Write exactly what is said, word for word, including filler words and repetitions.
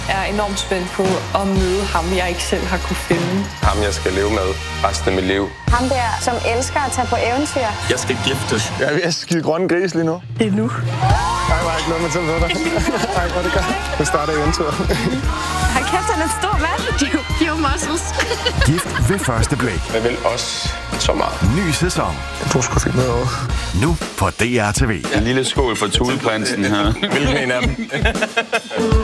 er enormt spændt på at møde ham, jeg ikke selv har kunne finde. Ham, jeg skal leve med resten af mit liv. Ham der, som elsker at tage på eventyr. Jeg skal giftes. Jeg er ved at skide grønne gris lige nu. Det er nu. Ej, hvor er jeg glædet mig til at møde dig. Ej, hvor er det godt. Nu starter eventyret. Hold kæft, han er en stor mand. Few muscles. Gift ved første blik. Jeg vil også så meget. Ny sæson. Jeg tror sgu fint noget over. Nu på D R T V. En lille skål for Thuleprinsen her. Hvilken en af dem?